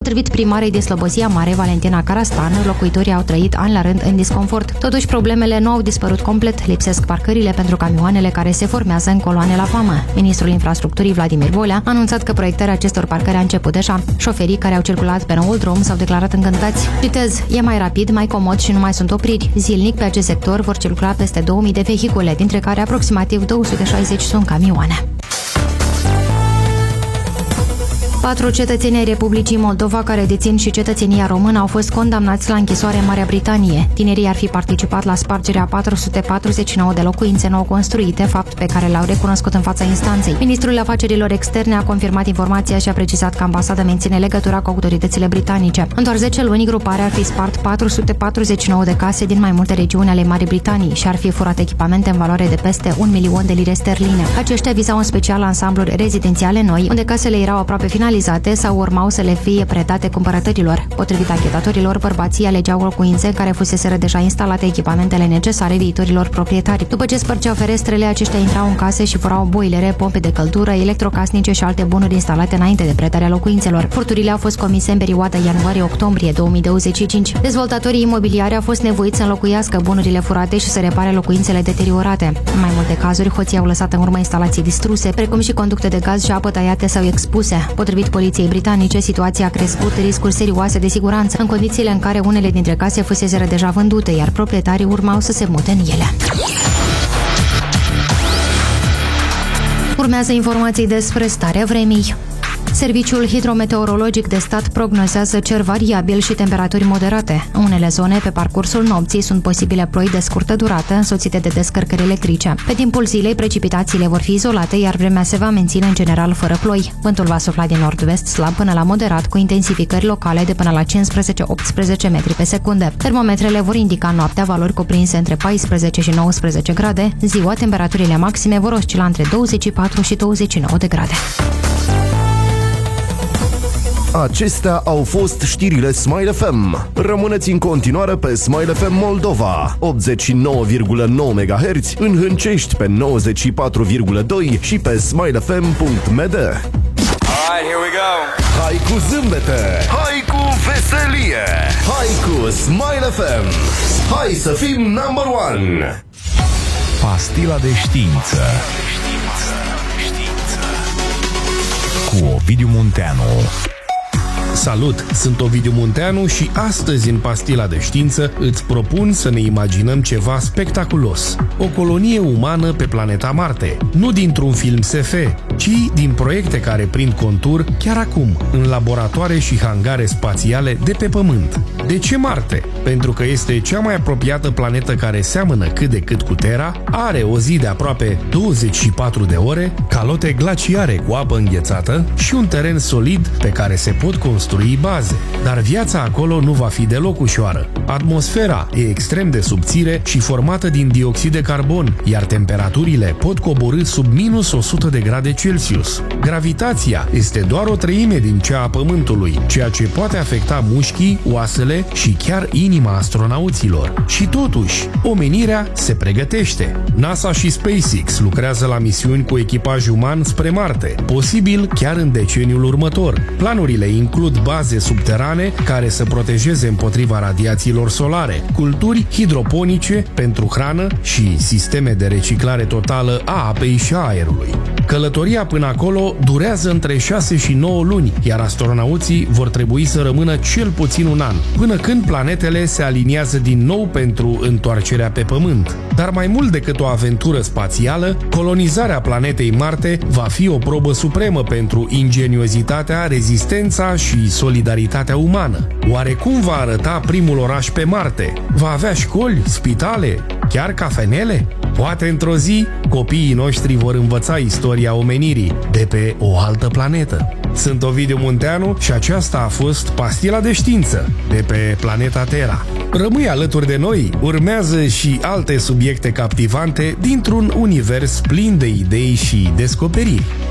Potrivit primarei de Slobozia Mare, Valentina Carastan, locuitorii au trăit ani la rând în disconfort. Totuși, problemele nu au dispărut complet. Lipsesc parcările pentru camioanele care se formează în coloane la vamă. Ministrul Infrastructurii Vladimir Bolea a anunțat că proiectarea acestor parcări a început deja. Șoferii care au circulat pe noul drum s-au declarat încântați. Citez, e mai rapid, mai comod și nu mai sunt opriri. Zilnic pe acest sector vor circula peste 2000 de vehicule, dintre care aproximativ 260 sunt camioane. 4 cetățeni ai Republicii Moldova care dețin și cetățenia română au fost condamnați la închisoare în Marea Britanie. Tinerii ar fi participat la spargerea 449 de locuințe nou construite, fapt pe care l-au recunoscut în fața instanței. Ministrul Afacerilor Externe a confirmat informația și a precizat că ambasada menține legătura cu autoritățile britanice. În doar 10 luni, gruparea ar fi spart 449 de case din mai multe regiuni ale Marii Britanii și ar fi furat echipamente în valoare de peste 1 milion de lire sterline. Aceștia vizau în special ansambluri rezidențiale noi, unde casele erau aproape finalizate sau urmau să le fie predate cumpărătorilor. Potrivit anchetatorilor, bărbații alegeau locuințe în care fuseseră deja instalate echipamentele necesare viitorilor proprietari. După ce spărgeau ferestrele, aceștia intrau în case și furau boilere, pompe de căldură, electrocasnice și alte bunuri instalate înainte de predarea locuințelor. Furturile au fost comise în perioada ianuarie-octombrie 2025. Dezvoltatorii imobiliari au fost nevoiți să înlocuiască bunurile furate și să repare locuințele deteriorate. În mai multe cazuri, hoții au lăsat în urmă instalații distruse, precum și conducte de gaz și apă tăiate sau expuse. Potrivit poliției britanice, situația a crescut riscuri serioase de siguranță, în condițiile în care unele dintre case fuseseră deja vândute, iar proprietarii urmau să se mute în ele. Urmează informații despre starea vremii. Serviciul hidrometeorologic de stat prognozează cer variabil și temperaturi moderate. În unele zone, pe parcursul nopții, sunt posibile ploi de scurtă durată, însoțite de descărcări electrice. Pe timpul zilei, precipitațiile vor fi izolate, iar vremea se va menține în general fără ploi. Vântul va sufla din nord-vest slab până la moderat, cu intensificări locale de până la 15-18 metri pe secundă. Termometrele vor indica noaptea valori cuprinse între 14 și 19 grade, ziua temperaturile maxime vor oscila între 24 și 29 de grade. Acestea au fost știrile Smile FM. Rămâneți în continuare pe Smile FM Moldova, 89,9 MHz, în Hâncești pe 94,2 și pe smilefm.md. Alright, here we go. Hai cu zâmbete, hai cu veselie, hai cu Smile FM. Hai să fim number one. Pastila de știință cu Ovidiu Munteanu. Salut, sunt Ovidiu Munteanu și astăzi în Pastila de Știință îți propun să ne imaginăm ceva spectaculos. O colonie umană pe planeta Marte, nu dintr-un film SF, ci din proiecte care prind contur chiar acum, în laboratoare și hangare spațiale de pe Pământ. De ce Marte? Pentru că este cea mai apropiată planetă care seamănă cât de cât cu Terra, are o zi de aproape 24 de ore, calote glaciare cu apă înghețată și un teren solid pe care se pot construi baze. Dar viața acolo nu va fi deloc ușoară. Atmosfera e extrem de subțire și formată din dioxid de carbon, iar temperaturile pot coborî sub minus 100 de grade Celsius. Gravitația este doar o treime din cea a Pământului, ceea ce poate afecta mușchii, oasele și chiar inima astronauților. Și totuși, omenirea se pregătește. NASA și SpaceX lucrează la misiuni cu echipaj uman spre Marte, posibil chiar în deceniul următor. Planurile includ baze subterane care să protejeze împotriva radiațiilor solare, culturi hidroponice pentru hrană și sisteme de reciclare totală a apei și a aerului. Călătoria până acolo durează între 6 și 9 luni, iar astronauții vor trebui să rămână cel puțin un an, până când planetele se aliniază din nou pentru întoarcerea pe Pământ. Dar mai mult decât o aventură spațială, colonizarea planetei Marte va fi o probă supremă pentru ingeniozitatea, rezistența și solidaritatea umană. Oare cum va arăta primul oraș pe Marte? Va avea școli, spitale, chiar cafenele? Poate într-o zi copiii noștri vor învăța istoria omenirii de pe o altă planetă. Sunt Ovidiu Munteanu și aceasta a fost Pastila de Știință de pe planeta Terra. Rămâi alături de noi, urmează și alte subiecte captivante dintr-un univers plin de idei și descoperiri.